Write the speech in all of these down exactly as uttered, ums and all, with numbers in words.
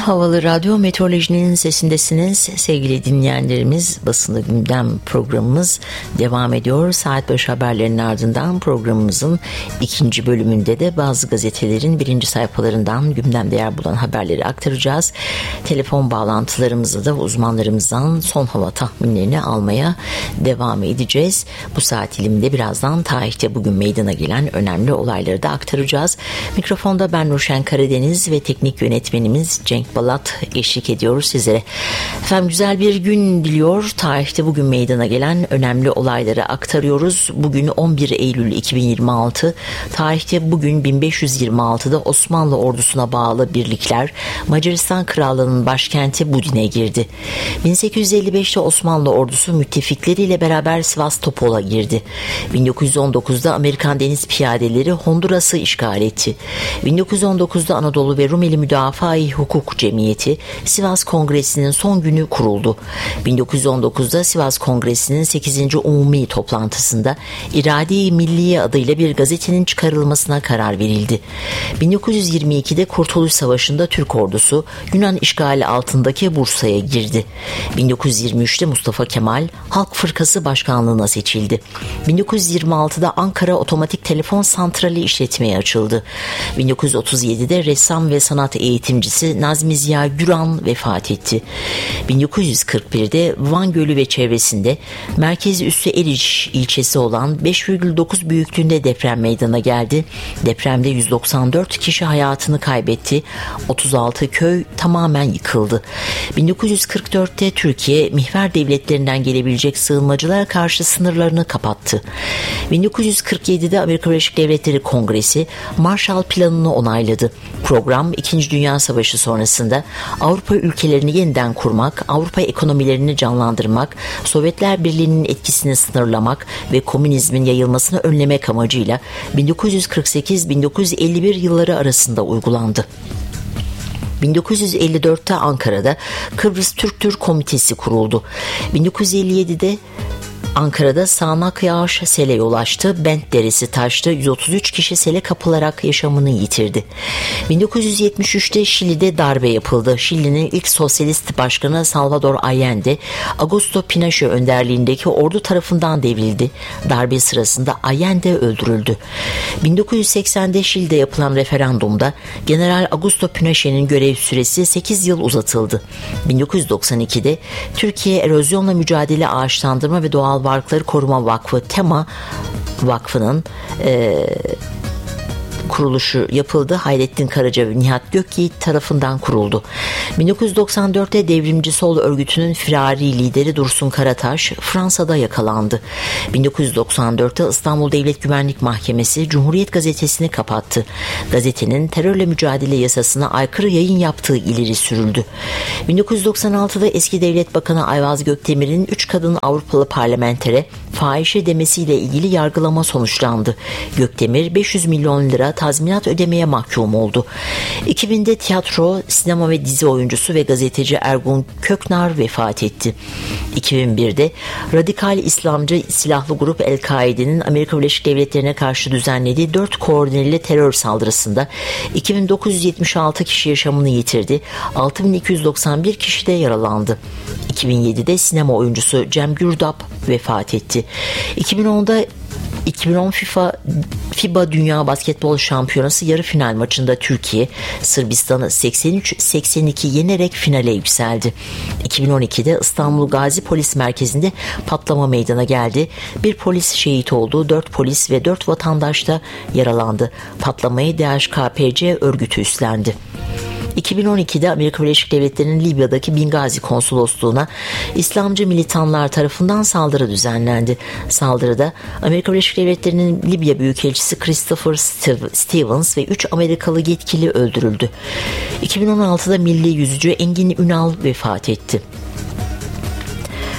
Havalı Radyo Meteoroloji'nin sesindesiniz sevgili dinleyenlerimiz. Basını Gündem programımız devam ediyor. Saat başı haberlerinin ardından programımızın ikinci bölümünde de bazı gazetelerin birinci sayfalarından gündemde yer bulan haberleri aktaracağız. Telefon bağlantılarımızı da uzmanlarımızdan son hava tahminlerini almaya devam edeceğiz. Bu saat diliminde birazdan tarihte bugün meydana gelen önemli olayları da aktaracağız. Mikrofonda ben Nurşen Karadeniz ve teknik yönetmenimiz Cenk Balat eşlik ediyoruz sizlere. Efendim güzel bir gün diliyor. Tarihte bugün meydana gelen önemli olayları aktarıyoruz. Bugün on bir Eylül iki bin yirmi altı. Tarihte bugün bin beş yüz yirmi altıda Osmanlı ordusuna bağlı birlikler Macaristan Krallığı'nın başkenti Budin'e girdi. bin sekiz yüz elli beşte Osmanlı ordusu müttefikleriyle beraber Sivastopol'a girdi. bin dokuz yüz on dokuzda Amerikan deniz piyadeleri Honduras'ı işgal etti. bin dokuz yüz on dokuzda Anadolu ve Rumeli Müdafaa-i Hukuk Cemiyeti Sivas Kongresi'nin son günü kuruldu. bin dokuz yüz on dokuzda Sivas Kongresi'nin sekizinci umumi toplantısında İrade-i Milliye adıyla bir gazetenin çıkarılmasına karar verildi. bin dokuz yüz yirmi ikide Kurtuluş Savaşı'nda Türk ordusu Yunan işgali altındaki Bursa'ya girdi. bin dokuz yüz yirmi üçte Mustafa Kemal Halk Fırkası Başkanlığı'na seçildi. bin dokuz yüz yirmi altıda Ankara Otomatik Telefon Santrali işletmeye açıldı. bin dokuz yüz otuz yedide ressam ve sanat eğitimcisi Nazmi Ziya Güran vefat etti. bin dokuz yüz kırk birde Van Gölü ve çevresinde merkezi üssü Eriş ilçesi olan beş virgül dokuz büyüklüğünde deprem meydana geldi. Depremde yüz doksan dört kişi hayatını kaybetti. otuz altı köy tamamen yıkıldı. bin dokuz yüz kırk dörtte Türkiye mihver devletlerinden gelebilecek sığınmacılara karşı sınırlarını kapattı. bin dokuz yüz kırk yedide Amerika Birleşik Devletleri Kongresi Marshall Planı'nı onayladı. Program İkinci Dünya Savaşı sonrasında Avrupa ülkelerini yeniden kurmak, Avrupa ekonomilerini canlandırmak, Sovyetler Birliği'nin etkisini sınırlamak ve komünizmin yayılmasını önlemek amacıyla bin dokuz yüz kırk sekiz bin dokuz yüz elli bir yılları arasında uygulandı. bin dokuz yüz elli dörtte Ankara'da Kıbrıs Türk-Türk Komitesi kuruldu. bin dokuz yüz elli yedide Ankara'da sağanak yağış sele yol açtı. Bent Deresi taştı. yüz otuz üç kişi sele kapılarak yaşamını yitirdi. bin dokuz yüz yetmiş üçte Şili'de darbe yapıldı. Şili'nin ilk sosyalist başkanı Salvador Allende, Augusto Pinochet önderliğindeki ordu tarafından devrildi. Darbe sırasında Allende öldürüldü. bin dokuz yüz seksende Şili'de yapılan referandumda General Augusto Pinochet'in görev süresi sekiz yıl uzatıldı. bin dokuz yüz doksan ikide Türkiye Erozyonla Mücadele Ağaçlandırma ve Doğal Varlıkları Koruma Vakfı Tema Vakfı'nın e, kuruluşu yapıldı. Hayrettin Karaca ve Nihat Gökyiğit tarafından kuruldu. bin dokuz yüz doksan dörtte Devrimci Sol Örgütü'nün firari lideri Dursun Karataş Fransa'da yakalandı. bin dokuz yüz doksan dörtte İstanbul Devlet Güvenlik Mahkemesi Cumhuriyet Gazetesi'ni kapattı. Gazetenin terörle mücadele yasasına aykırı yayın yaptığı ileri sürüldü. bin dokuz yüz doksan altıda eski Devlet Bakanı Ayvaz Gökdemir'in üç kadın Avrupalı parlamentere fahişe demesiyle ilgili yargılama sonuçlandı. Gökdemir beş yüz milyon lira tazminat ödemeye mahkum oldu. iki binde tiyatro, sinema ve dizi oyuncusu ve gazeteci Ergun Köknar vefat etti. iki bin birde radikal İslamcı silahlı grup El-Kaide'nin Amerika Birleşik Devletleri'ne karşı düzenlediği dört koordineli terör saldırısında iki bin dokuz yüz yetmiş altı kişi yaşamını yitirdi. altı bin iki yüz doksan bir kişi de yaralandı. iki bin yedide sinema oyuncusu Cem Gürdap vefat etti. iki bin onda iki bin on FIFA FIBA Dünya Basketbol Şampiyonası yarı final maçında Türkiye Sırbistan'ı seksen üç seksen iki yenerek finale yükseldi. iki bin on ikide İstanbul Gazi Polis Merkezi'nde patlama meydana geldi. Bir polis şehit oldu, dört polis ve dört vatandaş da yaralandı. Patlamayı D H K P C örgütü üstlendi. iki bin on ikide Amerika Birleşik Devletleri'nin Libya'daki Bingazi konsolosluğuna İslamcı militanlar tarafından saldırı düzenlendi. Saldırıda Amerika Birleşik Devletleri'nin Libya Büyükelçisi Christopher Stevens ve üç Amerikalı yetkili öldürüldü. iki bin on altıda milli yüzücü Engin Ünal vefat etti.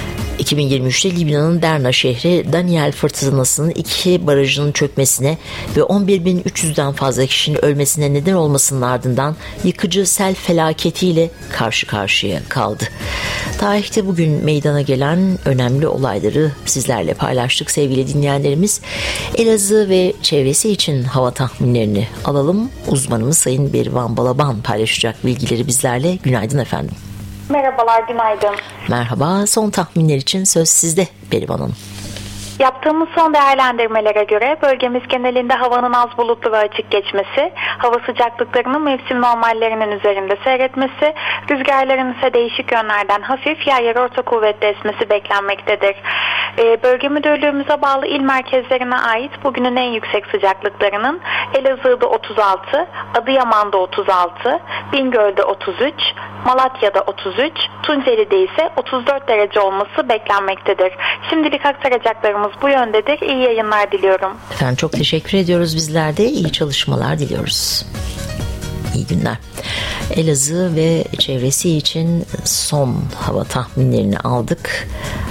iki bin yirmi üçte Libya'nın Derna şehri Daniel fırtınasının iki barajının çökmesine ve on bir bin üç yüzden fazla kişinin ölmesine neden olmasının ardından yıkıcı sel felaketiyle karşı karşıya kaldı. Tarihte bugün meydana gelen önemli olayları sizlerle paylaştık sevgili dinleyenlerimiz. Elazığ ve çevresi için hava tahminlerini alalım. Uzmanımız Sayın Berivan Balaban paylaşacak bilgileri bizlerle. Günaydın efendim. Merhabalar, günaydın. Merhaba, son tahminler için söz sizde Berivan Hanım. Yaptığımız son değerlendirmelere göre bölgemiz genelinde havanın az bulutlu ve açık geçmesi, hava sıcaklıklarının mevsim normallerinin üzerinde seyretmesi, rüzgarların ise değişik yönlerden hafif yer yer orta kuvvetli esmesi beklenmektedir. Ee, bölge müdürlüğümüze bağlı il merkezlerine ait bugünün en yüksek sıcaklıklarının Elazığ'da otuz altı, Adıyaman'da otuz altı, Bingöl'de otuz üç, Malatya'da otuz üç, Tunceli'de ise otuz dört derece olması beklenmektedir. Şimdilik aktaracaklarımız bu yöndedir. İyi yayınlar diliyorum. Efendim çok teşekkür ediyoruz. Bizler de iyi çalışmalar diliyoruz. İyi günler. Elazığ ve çevresi için son hava tahminlerini aldık.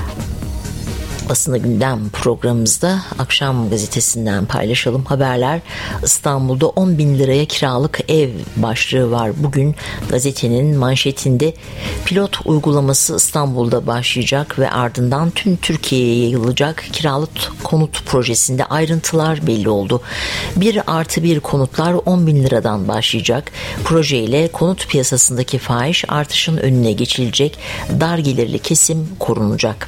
Basını Gündem programımızda Akşam Gazetesi'nden paylaşalım haberler. İstanbul'da on bin liraya kiralık ev başlığı var. Bugün gazetenin manşetinde pilot uygulaması İstanbul'da başlayacak ve ardından tüm Türkiye'ye yayılacak kiralık konut projesinde ayrıntılar belli oldu. Bir artı bir konutlar on bin liradan başlayacak. Projeyle konut piyasasındaki fahiş artışın önüne geçilecek. Dar gelirli kesim korunacak.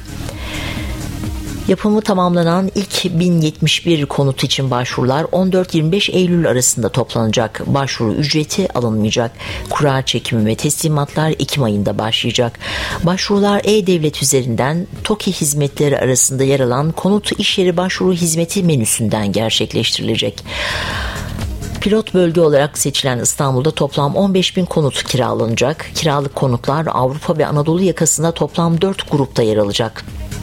Yapımı tamamlanan ilk bin yetmiş bir konut için başvurular on dört yirmi beş Eylül arasında toplanacak. Başvuru ücreti alınmayacak. Kura çekimi ve teslimatlar Ekim ayında başlayacak. Başvurular E-Devlet üzerinden TOKİ hizmetleri arasında yer alan konut işyeri başvuru hizmeti menüsünden gerçekleştirilecek. Pilot bölge olarak seçilen İstanbul'da toplam on beş bin konut kiralanacak. Kiralık konutlar Avrupa ve Anadolu yakasında toplam dört grupta yer alacak.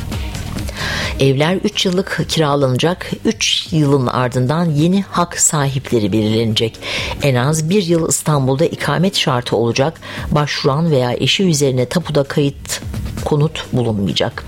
Evler üç yıllık kiralanacak. üç yılın ardından yeni hak sahipleri belirlenecek. En az bir yıl İstanbul'da ikamet şartı olacak. Başvuran veya eşi üzerine tapuda kayıt konut bulunmayacak.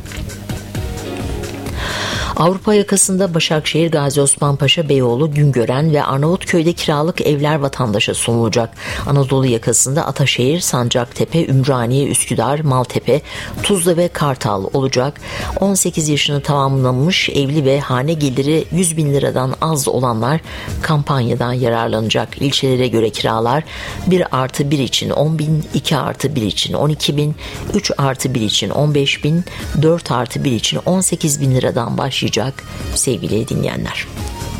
Avrupa yakasında Başakşehir, Gazi Osman Paşa, Beyoğlu, Güngören ve Arnavutköy'de kiralık evler vatandaşa sunulacak. Anadolu yakasında Ataşehir, Sancaktepe, Ümraniye, Üsküdar, Maltepe, Tuzla ve Kartal olacak. on sekiz yaşını tamamlamış evli ve hane geliri yüz bin liradan az olanlar kampanyadan yararlanacak. İlçelere göre kiralar bir artı bir için on bin, iki artı bir için on iki bin, üç artı bir için on beş bin, dört artı bir için on sekiz bin liradan başlayacak sevgili dinleyenler.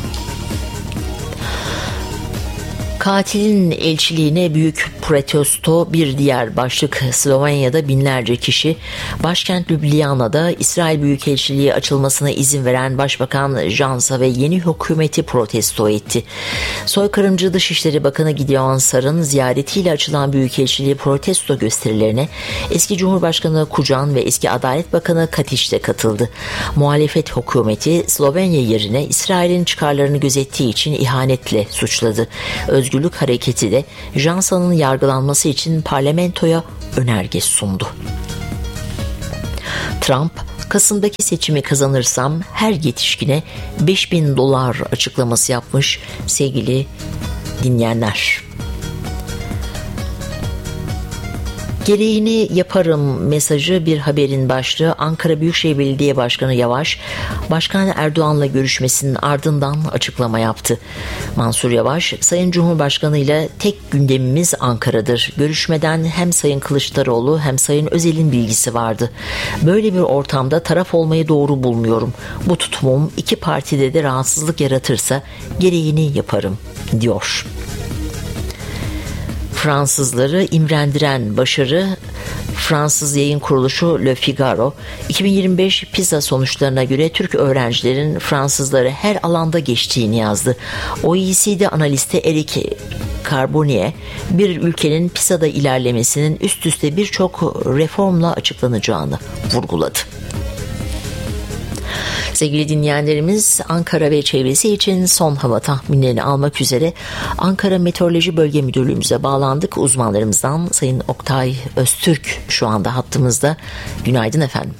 Katilin elçiliğine büyük protesto bir diğer başlık. Slovenya'da binlerce kişi başkent Ljubljana'da İsrail Büyükelçiliği açılmasına izin veren Başbakan Jansa ve yeni hükümeti protesto etti. Soykırımcı Dışişleri Bakanı Gideon Sar'ın ziyaretiyle açılan Büyükelçiliği protesto gösterilerine eski Cumhurbaşkanı Kucan ve eski Adalet Bakanı Katiş de katıldı. Muhalefet hükümeti Slovenya yerine İsrail'in çıkarlarını gözettiği için ihanetle suçladı. Özgürlük Hareketi de Jansa'nın yargılanması için parlamentoya önerge sundu. Trump, Kasım'daki seçimi kazanırsam her yetişkine beş bin dolar açıklaması yapmış sevgili dinleyenler. Gereğini yaparım mesajı bir haberin başlığı. Ankara Büyükşehir Belediye Başkanı Yavaş, Başkan Erdoğan'la görüşmesinin ardından açıklama yaptı. Mansur Yavaş, Sayın Cumhurbaşkanı ile tek gündemimiz Ankara'dır. Görüşmeden hem Sayın Kılıçdaroğlu hem Sayın Özel'in bilgisi vardı. Böyle bir ortamda taraf olmayı doğru bulmuyorum. Bu tutumum iki partide de rahatsızlık yaratırsa gereğini yaparım, diyor. Fransızları imrendiren başarı. Fransız yayın kuruluşu Le Figaro, iki bin yirmi beş PISA sonuçlarına göre Türk öğrencilerin Fransızları her alanda geçtiğini yazdı. O E C D analisti Eric Carbonnier, bir ülkenin PISA'da ilerlemesinin üst üste birçok reformla açıklanacağını vurguladı. Sevgili dinleyenlerimiz, Ankara ve çevresi için son hava tahminlerini almak üzere Ankara Meteoroloji Bölge Müdürlüğümüze bağlandık. Uzmanlarımızdan Sayın Oktay Öztürk şu anda hattımızda. Günaydın efendim.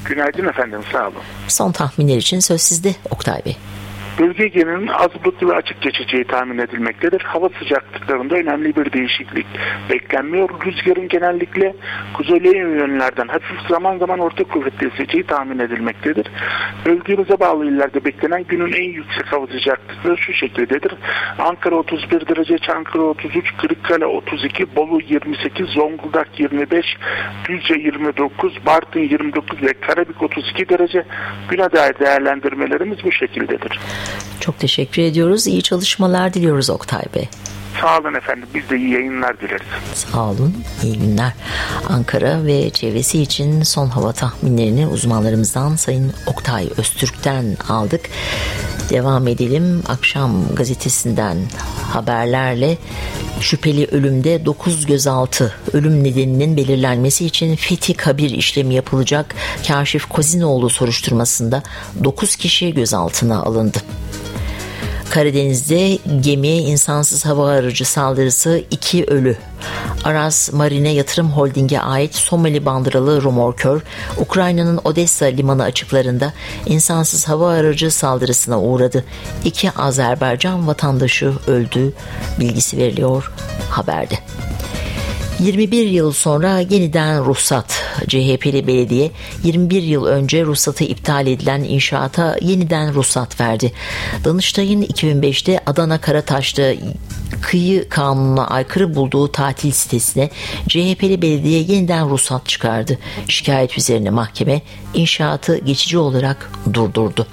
Günaydın efendim, sağ olun. Son tahminler için söz sizde Oktay Bey. Bölge genelinin az bulutlu ve açık geçeceği tahmin edilmektedir. Hava sıcaklıklarında önemli bir değişiklik beklenmiyor. Rüzgarın genellikle kuzeyli yönlerden hafif, zaman zaman orta kuvvetli eseceği tahmin edilmektedir. Bölgemize bağlı illerde beklenen günün en yüksek hava sıcaklıkları şu şekildedir. Ankara otuz bir derece, Çankırı otuz üç, Kırıkkale otuz iki, Bolu yirmi sekiz, Zonguldak yirmi beş, Düzce yirmi dokuz, Bartın yirmi dokuz ve Karabük otuz iki derece. Güne dair değerlendirmelerimiz bu şekildedir. Çok teşekkür ediyoruz. İyi çalışmalar diliyoruz Oktay Bey. Sağ olun efendim. Biz de iyi yayınlar dileriz. Sağ olun. İyi günler. Ankara ve çevresi için son hava tahminlerini uzmanlarımızdan Sayın Oktay Öztürk'ten aldık. Devam edelim. Akşam gazetesinden haberlerle şüpheli ölümde dokuz gözaltı. Ölüm nedeninin belirlenmesi için fethi kabir işlemi yapılacak. Kaşif Kozinoğlu soruşturmasında dokuz kişi gözaltına alındı. Karadeniz'de gemiye insansız hava aracı saldırısı, iki ölü. Aras Marine Yatırım Holding'e ait Somali bandıralı romorkör, Ukrayna'nın Odessa limanı açıklarında insansız hava aracı saldırısına uğradı. İki Azerbaycan vatandaşı öldü bilgisi veriliyor haberde. yirmi bir yıl sonra yeniden ruhsat. C H P'li belediye yirmi bir yıl önce ruhsatı iptal edilen inşaata yeniden ruhsat verdi. Danıştay'ın iki bin beşte Adana Karataş'ta kıyı kanununa aykırı bulduğu tatil sitesine C H P'li belediye yeniden ruhsat çıkardı. Şikayet üzerine mahkeme inşaatı geçici olarak durdurdu.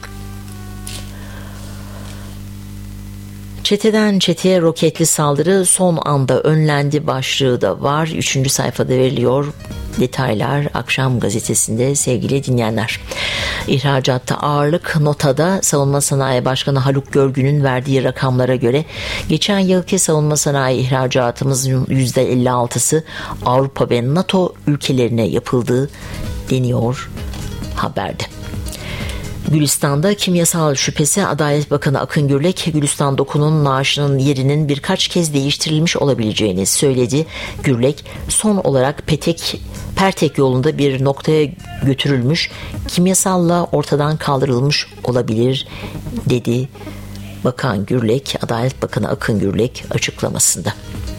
Çeteden çeteye roketli saldırı son anda önlendi başlığı da var. Üçüncü sayfada veriliyor detaylar Akşam gazetesinde sevgili dinleyenler. İhracatta ağırlık notada Savunma Sanayi Başkanı Haluk Görgün'ün verdiği rakamlara göre geçen yılki savunma sanayi ihracatımızın yüzde elli altısı Avrupa ve NATO ülkelerine yapıldığı deniyor haberde. Gülistan'da kimyasal şüphesi Adalet Bakanı Akın Gürlek, Gülistan Doku'nun maaşının yerinin birkaç kez değiştirilmiş olabileceğini söyledi. Gürlek, son olarak Petek, Pertek yolunda bir noktaya götürülmüş, kimyasalla ortadan kaldırılmış olabilir dedi. Bakan Gürlek, Adalet Bakanı Akın Gürlek açıklamasında.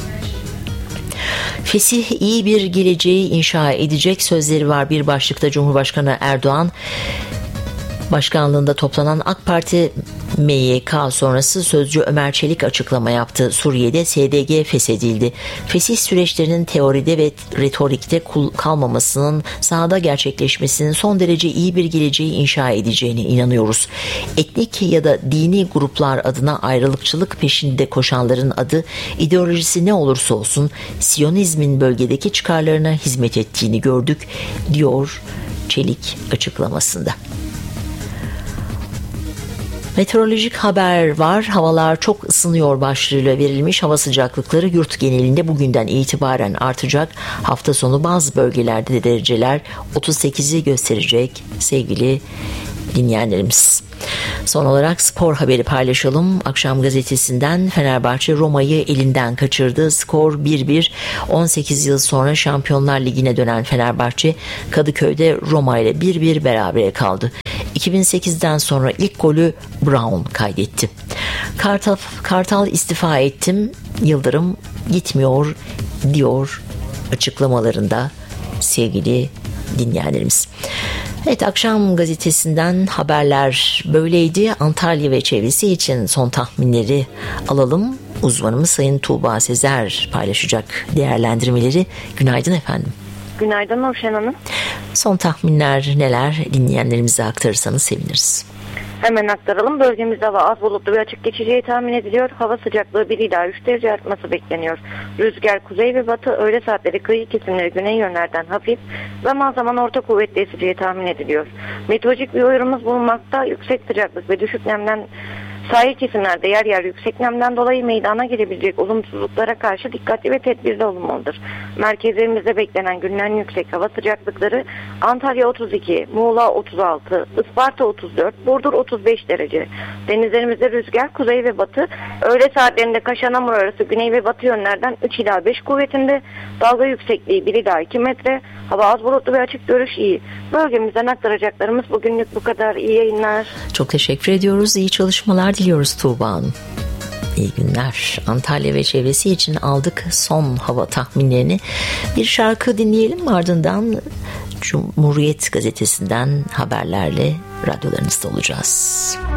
Fesih iyi bir geleceği inşa edecek sözleri var bir başlıkta Cumhurbaşkanı Erdoğan. Başkanlığında toplanan AK Parti M Y K sonrası sözcü Ömer Çelik açıklama yaptı. Suriye'de S D G feshedildi. Fesih süreçlerinin teoride ve retorikte kalmamasının sahada gerçekleşmesinin son derece iyi bir geleceği inşa edeceğine inanıyoruz. Etnik ya da dini gruplar adına ayrılıkçılık peşinde koşanların adı, ideolojisi ne olursa olsun Siyonizmin bölgedeki çıkarlarına hizmet ettiğini gördük, diyor Çelik açıklamasında. Meteorolojik haber var. Havalar çok ısınıyor başlığıyla verilmiş. Hava sıcaklıkları yurt genelinde bugünden itibaren artacak. Hafta sonu bazı bölgelerde de dereceler otuz sekizi gösterecek sevgili dinleyenlerimiz. Son olarak spor haberi paylaşalım. Akşam gazetesinden Fenerbahçe Roma'yı elinden kaçırdı. Skor bir bir. on sekiz yıl sonra Şampiyonlar Ligi'ne dönen Fenerbahçe Kadıköy'de Roma ile bir bir berabere kaldı. iki bin sekizden sonra ilk golü Brown kaydetti. Kartal, Kartal istifa ettim, Yıldırım gitmiyor diyor açıklamalarında sevgili dinleyenlerimiz. Evet, Akşam gazetesinden haberler böyleydi. Antalya ve çevresi için son tahminleri alalım. Uzmanımız Sayın Tuğba Sezer paylaşacak değerlendirmeleri. Günaydın efendim. Günaydın Nurşen Hanım. Son tahminler neler, dinleyenlerimize aktarırsanız seviniriz. Hemen aktaralım. Bölgemizde hava az bulutlu ve açık geçeceği tahmin ediliyor. Hava sıcaklığı bir ila üç derece artması bekleniyor. Rüzgar kuzey ve batı, öğle saatleri kıyı kesimleri güney yönlerden hafif, zaman zaman orta kuvvetli eseceği tahmin ediliyor. Meteorolojik bir uyarımız bulunmakta. Yüksek sıcaklık ve düşük nemden Sahil kesimlerde yer yer yüksek nemden dolayı meydana gelebilecek olumsuzluklara karşı dikkatli ve tedbirli olunmalıdır. Merkezlerimizde beklenen günlerin yüksek hava sıcaklıkları Antalya otuz iki, Muğla otuz altı, Isparta otuz dört, Burdur otuz beş derece. Denizlerimizde rüzgar kuzey ve batı, öğle saatlerinde Kaşanamur arası güney ve batı yönlerden üç ila beş kuvvetinde, dalga yüksekliği bir ila iki metre, hava az bulutlu ve açık, görüş iyi. Bölgemizden aktaracaklarımız bugünlük bu kadar. İyi yayınlar. Çok teşekkür ediyoruz. İyi çalışmalar diliyoruz Tuğba Hanım. İyi günler. Antalya ve çevresi için aldık son hava tahminlerini. Bir şarkı dinleyelim, ardından Cumhuriyet Gazetesi'nden haberlerle radyolarınızda olacağız.